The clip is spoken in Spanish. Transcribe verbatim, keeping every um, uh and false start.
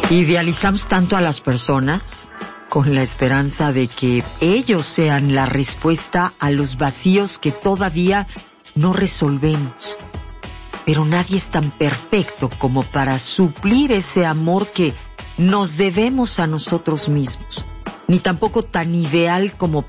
Idealizamos tanto a las personas con la esperanza de que ellos sean la respuesta a los vacíos que todavía no resolvemos. Pero nadie es tan perfecto como para suplir ese amor que nos debemos a nosotros mismos, ni tampoco tan ideal como